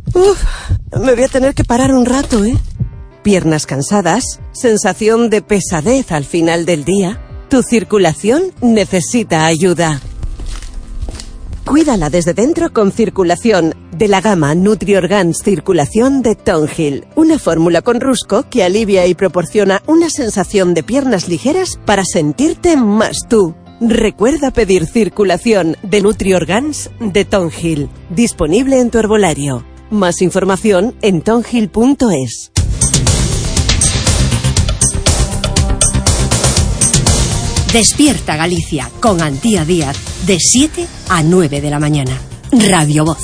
Me voy a tener que parar un rato, ¿eh? Piernas cansadas, sensación de pesadez al final del día. Tu circulación necesita ayuda. Cuídala desde dentro con Circulación, de la gama NutriOrgans Circulación de Tonhill. Una fórmula con rusco que alivia y proporciona una sensación de piernas ligeras para sentirte más tú. Recuerda pedir Circulación de NutriOrgans de Tonhill. Disponible en tu herbolario. Más información en tonhill.es. Despierta Galicia con Antía Díaz de 7 a 9 de la mañana. Radio Voz.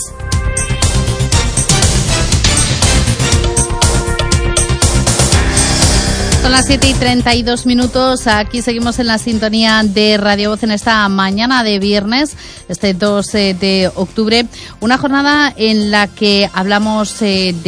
Son las 7:32. Aquí seguimos en la sintonía de Radio Voz en esta mañana de viernes, este 2 de octubre. Una jornada en la que hablamos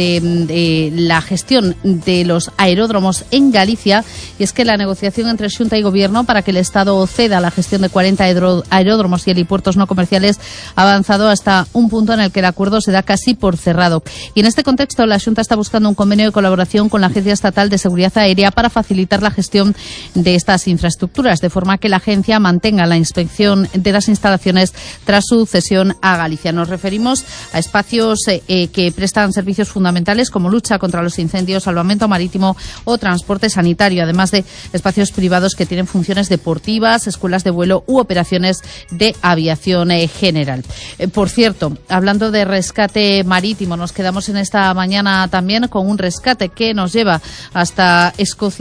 de la gestión de los aeródromos en Galicia. Y es que la negociación entre Xunta y Gobierno para que el Estado ceda la gestión de 40 aeródromos y helipuertos no comerciales ha avanzado hasta un punto en el que el acuerdo se da casi por cerrado. Y en este contexto, la Xunta está buscando un convenio de colaboración con la Agencia Estatal de Seguridad Aérea para facilitar la gestión de estas infraestructuras, de forma que la agencia mantenga la inspección de las instalaciones tras su cesión a Galicia. Nos referimos a espacios que prestan servicios fundamentales como lucha contra los incendios, salvamento marítimo o transporte sanitario, además de espacios privados que tienen funciones deportivas, escuelas de vuelo u operaciones de aviación general. Por cierto, hablando de rescate marítimo, nos quedamos en esta mañana también con un rescate que nos lleva hasta Escocia,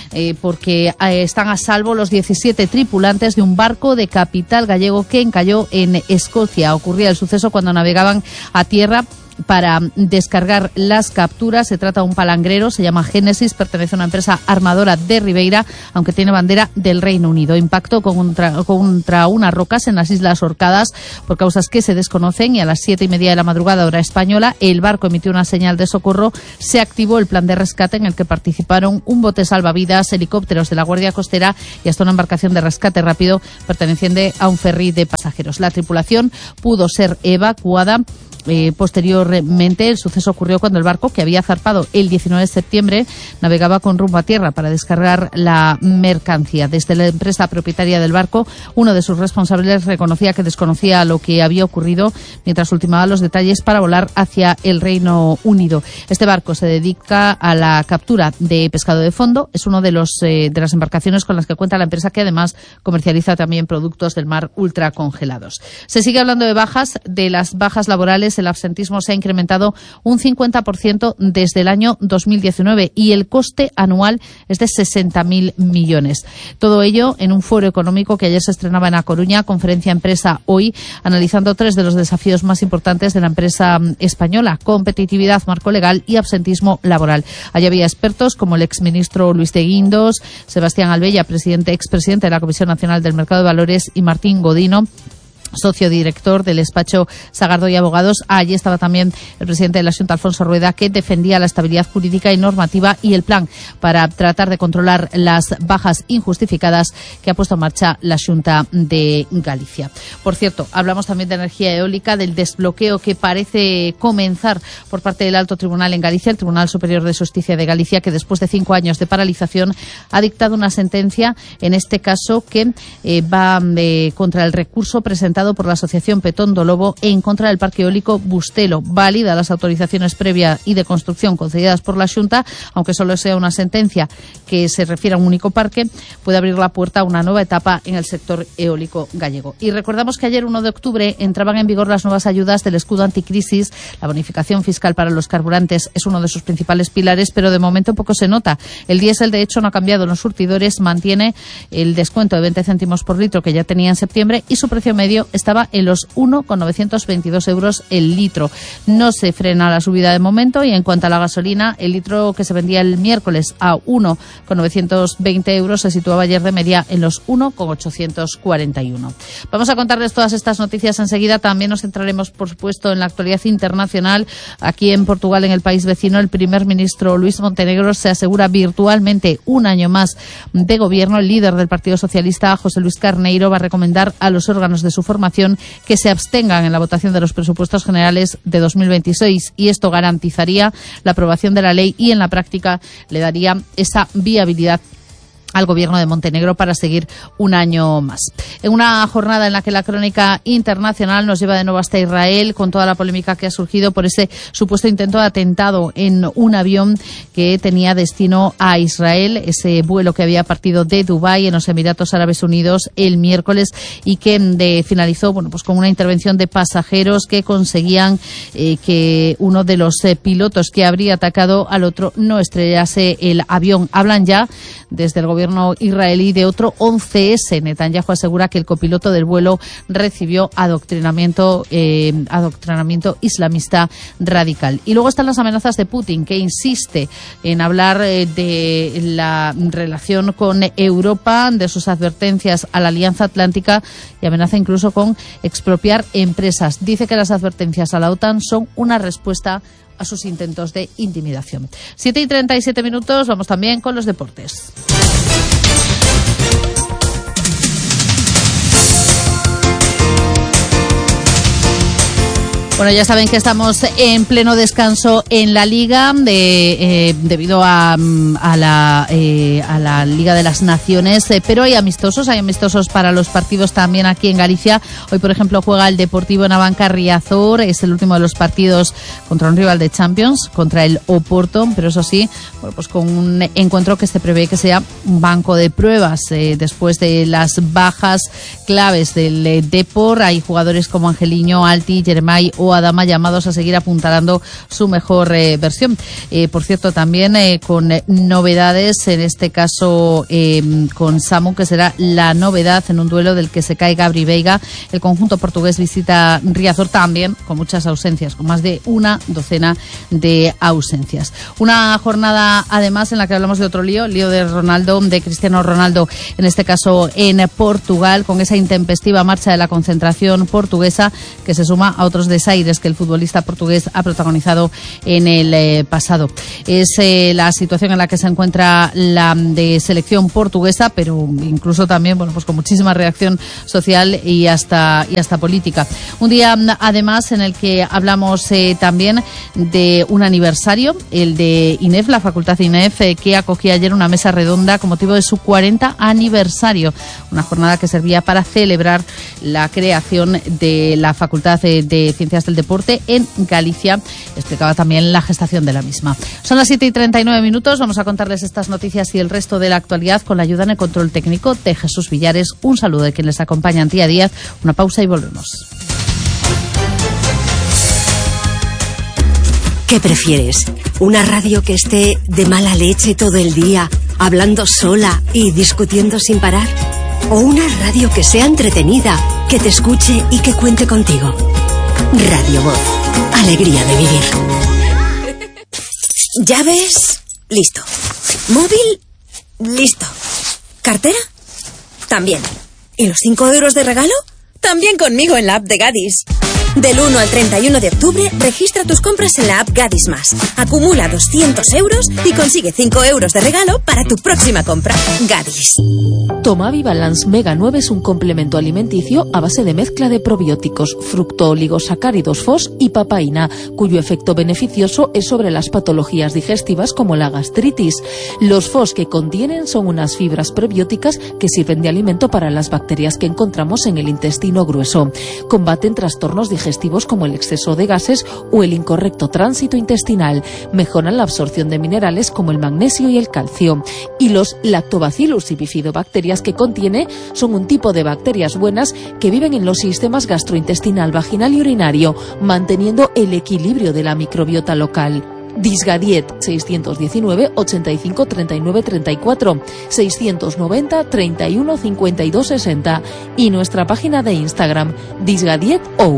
porque están a salvo los 17 tripulantes de un barco de capital gallego que encalló en Escocia. Ocurría el suceso cuando navegaban a tierra para descargar las capturas. Se trata de un palangrero, se llama Génesis, pertenece a una empresa armadora de Ribeira, aunque tiene bandera del Reino Unido. Impactó contra unas rocas en las Islas Orcadas por causas que se desconocen, y a las 7:30 de la madrugada, hora española, el barco emitió una señal de socorro. Se activó el plan de rescate en el que participaron un bote salvavidas, helicópteros de la Guardia Costera y hasta una embarcación de rescate rápido perteneciente a un ferry de pasajeros. La tripulación pudo ser evacuada. Posteriormente, el suceso ocurrió cuando el barco, que había zarpado el 19 de septiembre, navegaba con rumbo a tierra para descargar la mercancía. Desde la empresa propietaria del barco, uno de sus responsables reconocía que desconocía lo que había ocurrido mientras ultimaba los detalles para volar hacia el Reino Unido. Este barco se dedica a la captura de pescado de fondo. Es uno de las embarcaciones con las que cuenta la empresa, que además comercializa también productos del mar ultracongelados. Se sigue hablando de las bajas laborales. El absentismo se ha incrementado un 50% desde el año 2019 y el coste anual es de 60.000 millones. Todo ello en un foro económico que ayer se estrenaba en A Coruña, Conferencia Empresa Hoy, analizando 3 de los desafíos más importantes de la empresa española: competitividad, marco legal y absentismo laboral. Allí había expertos como el exministro Luis de Guindos, Sebastián Albella, expresidente de la Comisión Nacional del Mercado de Valores, y Martín Godino, socio director del despacho Sagardo y Abogados. Allí estaba también el presidente de la Xunta, Alfonso Rueda, que defendía la estabilidad jurídica y normativa y el plan para tratar de controlar las bajas injustificadas que ha puesto en marcha la Xunta de Galicia. Por cierto, hablamos también de energía eólica, del desbloqueo que parece comenzar por parte del Alto Tribunal en Galicia, el Tribunal Superior de Justicia de Galicia, que después de 5 años de paralización ha dictado una sentencia, en este caso, que va contra el recurso presentado por la Asociación Petón do Lobo en contra del parque eólico Bustelo. Válida las autorizaciones previas y de construcción concedidas por la Xunta, aunque solo sea una sentencia que se refiere a un único parque, puede abrir la puerta a una nueva etapa en el sector eólico gallego. Y recordamos que ayer, 1 de octubre, entraban en vigor las nuevas ayudas del escudo anticrisis. La bonificación fiscal para los carburantes es uno de sus principales pilares, pero de momento poco se nota. El diésel, de hecho, no ha cambiado en los surtidores, mantiene el descuento de 20 céntimos por litro que ya tenía en septiembre, y su precio medio estaba en los 1,922 euros el litro. No se frena la subida de momento. Y en cuanto a la gasolina, el litro que se vendía el miércoles a 1,920 euros se situaba ayer de media en los 1,841. Vamos a contarles todas estas noticias enseguida. También nos centraremos, por supuesto, en la actualidad internacional. Aquí en Portugal, en el país vecino, el primer ministro Luís Montenegro se asegura virtualmente un año más de gobierno. El líder del Partido Socialista, José Luis Carneiro, va a recomendar a los órganos de su formación información que se abstengan en la votación de los presupuestos generales de 2026, y esto garantizaría la aprobación de la ley y en la práctica le daría esa viabilidad al gobierno de Montenegro para seguir un año más. En una jornada en la que la crónica internacional nos lleva de nuevo hasta Israel, con toda la polémica que ha surgido por ese supuesto intento de atentado en un avión que tenía destino a Israel, ese vuelo que había partido de Dubái en los Emiratos Árabes Unidos el miércoles y que finalizó pues con una intervención de pasajeros que conseguían que uno de los pilotos que habría atacado al otro no estrellase el avión. Hablan ya desde el gobierno israelí de otro 11S. Netanyahu asegura que el copiloto del vuelo recibió adoctrinamiento islamista radical. Y luego están las amenazas de Putin, que insiste en hablar de la relación con Europa, de sus advertencias a la Alianza Atlántica y amenaza incluso con expropiar empresas. Dice que las advertencias a la OTAN son una respuesta a sus intentos de intimidación. 7:37, vamos también con los deportes. Bueno, ya saben que estamos en pleno descanso en la Liga debido a la Liga de las Naciones, pero hay amistosos para los partidos también aquí en Galicia. Hoy, por ejemplo, juega el Deportivo Navanca Riazor, es el último de los partidos contra un rival de Champions, contra el Oporto, pero eso sí, bueno, pues con un encuentro que se prevé que sea un banco de pruebas después de las bajas claves del Depor. Hay jugadores como Angeliño, Alti, Jeremai o Adama llamados a seguir apuntalando su mejor versión. Por cierto, también con novedades, en este caso con Samu, que será la novedad en un duelo del que se cae Gabri Veiga. El conjunto portugués visita Riazor también con muchas ausencias, con más de una docena de ausencias. Una jornada además en la que hablamos de otro lío de Cristiano Ronaldo, en este caso en Portugal, con esa intempestiva marcha de la concentración portuguesa que se suma a otros desaires que el futbolista portugués ha protagonizado en el pasado. Es la situación en la que se encuentra la de selección portuguesa, pero incluso también, bueno, pues con muchísima reacción social y hasta política. Un día además en el que hablamos también de un aniversario, el de INEF, la Facultad de INEF, que acogía ayer una mesa redonda con motivo de su 40 aniversario, una jornada que servía para celebrar la creación de la Facultad de Ciencias del Deporte en Galicia. Explicaba también la gestación de la misma. Son las 7:39, vamos a contarles estas noticias y el resto de la actualidad con la ayuda en el control técnico de Jesús Villares. Un saludo de quien les acompaña, Antía Díaz. Una pausa y volvemos. ¿Qué prefieres? ¿Una radio que esté de mala leche todo el día, hablando sola y discutiendo sin parar? ¿O una radio que sea entretenida, que te escuche y que cuente contigo? Radio Voz. Alegría de vivir. ¿Llaves? Listo. ¿Móvil? Listo. ¿Cartera? También. ¿Y los 5 euros de regalo? También conmigo en la app de Gadis. Del 1 al 31 de octubre, registra tus compras en la app Gadis Más. Acumula 200 euros y consigue 5 euros de regalo para tu próxima compra. Gadis. Tomavi Balance Mega 9 es un complemento alimenticio a base de mezcla de probióticos, fructooligosacáridos FOS y papaína, cuyo efecto beneficioso es sobre las patologías digestivas como la gastritis. Los FOS que contienen son unas fibras prebióticas que sirven de alimento para las bacterias que encontramos en el intestino grueso. Combaten trastornos digestivos como el exceso de gases o el incorrecto tránsito intestinal. Mejoran la absorción de minerales como el magnesio y el calcio. Y los lactobacillus y bifidobacterias que contiene son un tipo de bacterias buenas que viven en los sistemas gastrointestinal, vaginal y urinario, manteniendo el equilibrio de la microbiota local. Disgadiet 619 85 39 34 690 31 52 60 y nuestra página de Instagram disgadietou.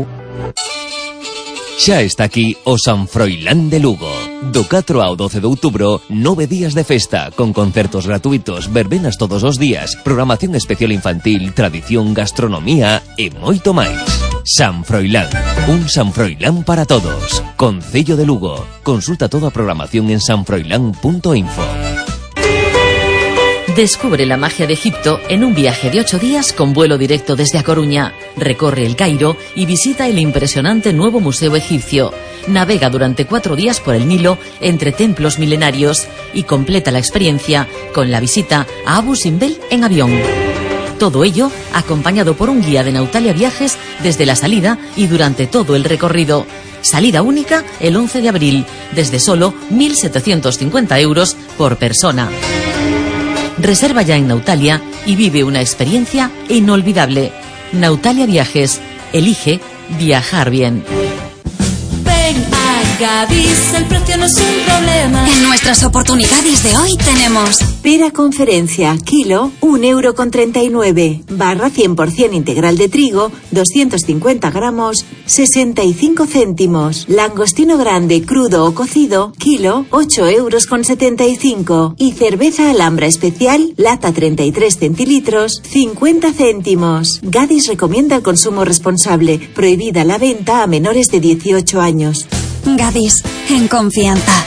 Xa está aquí o San Froilán de Lugo. Do 4 ao 12 de outubro, 9 días de festa, con concertos gratuitos, verbenas todos os días, programación especial infantil, tradición, gastronomía e moito máis. San Froilán, un San Froilán para todos. Concello de Lugo. Consulta toda a programación en sanfroilán.info. Descubre la magia de Egipto en un viaje de 8 días con vuelo directo desde A Coruña. Recorre el Cairo y visita el impresionante nuevo Museo Egipcio. Navega durante 4 días por el Nilo entre templos milenarios y completa la experiencia con la visita a Abu Simbel en avión. Todo ello acompañado por un guía de Nautalia Viajes desde la salida y durante todo el recorrido. Salida única el 11 de abril, desde solo 1.750 euros por persona. Reserva ya en Nautalia y vive una experiencia inolvidable. Nautalia Viajes. Elige viajar bien. Ven a Gadis, el precio no es un problema. En nuestras oportunidades de hoy tenemos pera conferencia, kilo, 1,39 €. Barra 100% integral de trigo, 250 gramos, 65 céntimos. Langostino grande, crudo o cocido, kilo, 8,75 €. Y cerveza Alhambra especial, lata 33 centilitros, 50 céntimos. Gadis recomienda el consumo responsable. Prohibida la venta a menores de 18 años. Gadis, en confianza.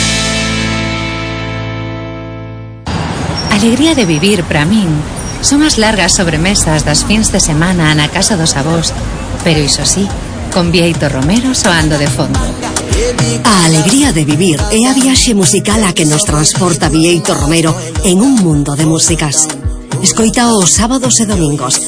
Alegría de vivir para min son as largas sobremesas das fins de semana na casa dos avós, pero iso sí, con Bieito Romero soando de fondo. A alegría de vivir é a viaxe musical a que nos transporta Bieito Romero en un mundo de músicas. Escoita os sábados e domingos